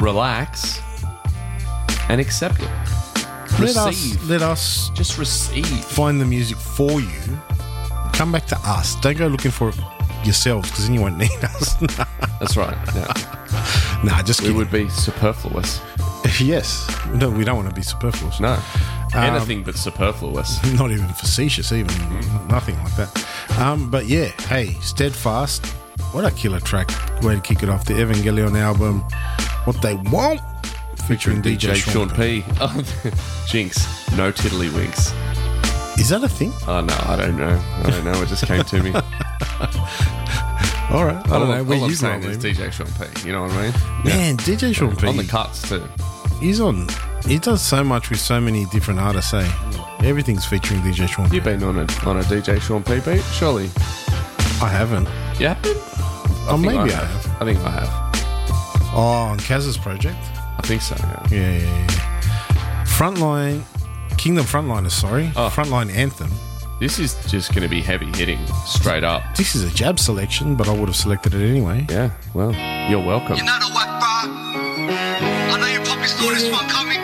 relax, and accept it. Let us Just receive. find the music for you. Come back to us. Don't go looking for it yourselves, because then you won't need us. That's right. Yeah. Nah, just We kidding. would be superfluous. Yes. No, we don't want to be superfluous. No. Anything but superfluous. Not even facetious, even nothing like that. But yeah, hey, Steadfast. What a killer track. Way to kick it off. The Evangelion album, What They Want, featuring DJ Sean P. Oh, Jinx. No tiddlywinks. Is that a thing? Oh, no, I don't know. It just came to me. All right. I don't know. Where All I'm you saying rolling? is DJ Sean P. You know what I mean? Man, DJ Sean P. On the cuts, too. He does so much with so many different artists, eh? Everything's featuring DJ Sean P. You've been on a DJ Sean P beat, surely? I haven't. Yeah? Maybe I have. I think I have. Oh, on Kaz's project? I think so, yeah. Yeah. Frontline, Kingdom Frontliners, sorry. Oh. Frontline Anthem. This is just going to be heavy hitting, straight up. This is a jab selection, but I would have selected it anyway. Yeah, well, you're welcome. You know the whack bar. I know you probably saw this one coming.